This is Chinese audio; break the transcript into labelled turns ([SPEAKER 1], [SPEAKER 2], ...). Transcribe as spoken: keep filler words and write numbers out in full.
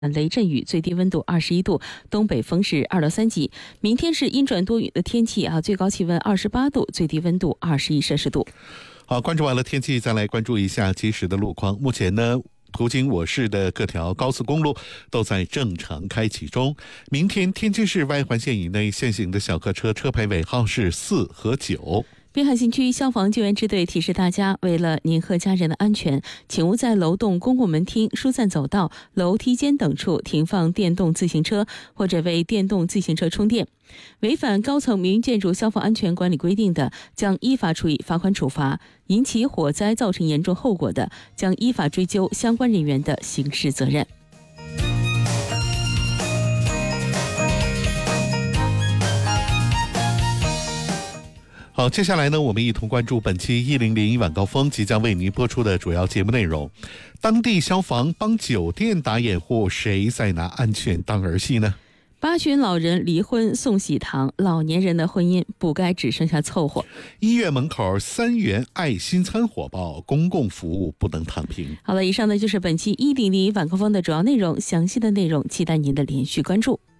[SPEAKER 1] 雷阵雨，最低温度二十一度，东北风是二到三级。明天是阴转多云的天气啊，最高气温二十八度，最低温度二十一摄氏度。
[SPEAKER 2] 好，关注完了天气，再来关注一下即时的路况。目前呢，途经我市的各条高速公路都在正常开启中。明天天津市外环线以内现行的小客车车牌尾号是四和九。
[SPEAKER 1] 滨海新区消防救援支队提示大家，为了您和家人的安全，请勿在楼栋公共门厅、疏散走道、楼梯间等处停放电动自行车或者为电动自行车充电。违反高层民用建筑消防安全管理规定的，将依法处以罚款处罚；引起火灾造成严重后果的，将依法追究相关人员的刑事责任。
[SPEAKER 2] 好，接下来呢，我们一同关注本期一零零一晚高峰即将为您播出的主要节目内容。当地消防帮酒店打掩护，谁在拿安全当儿戏呢？
[SPEAKER 1] 八旬老人离婚送喜糖，老年人的婚姻不该只剩下凑合。
[SPEAKER 2] 医院门口三元爱心餐火爆，公共服务不能躺平。
[SPEAKER 1] 好了，以上呢就是本期一零零一晚高峰的主要内容，详细的内容期待您的连续关注。